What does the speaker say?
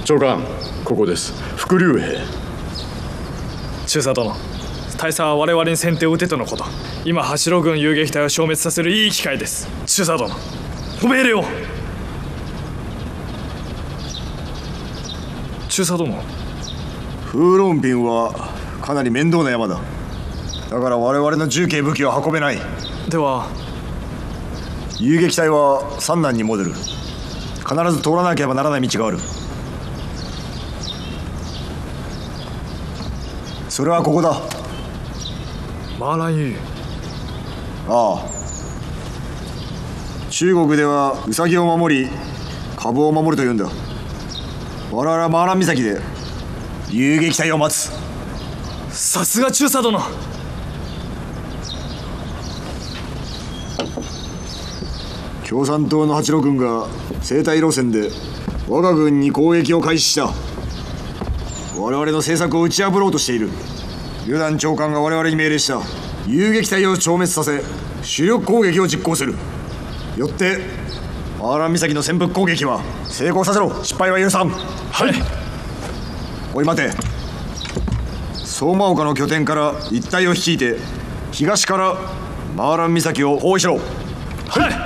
長官、ここです。副竜兵。 中佐殿、大佐は我々に先手を打てとのこと。今八路軍遊撃隊を消滅させるいい機会です。中佐殿、ご命令を。中佐殿、 風論品はかなり面倒な山だ。だから我々の重騎武器は運べない。 では遊撃隊は三男に戻る。必ず通らなければならない道がある。それはここだ。 マーランユー。 ああ、中国ではウサギを守り株を守るというんだ。我々はマーラン岬で遊撃隊を待つ。 さすが中佐殿。 共産党の八路軍が西太路線で我が軍に攻撃を開始した。我々の政策を打ち破ろうとしている。旅団長官が我々に命令した遊撃隊を消滅させ主力攻撃を実行する。よってマーラン岬の潜伏攻撃は成功させろ。失敗は許さん。 はい。 おい待て。相馬丘の拠点から一帯を率いて東からマーラン岬を包囲しろ。 はい。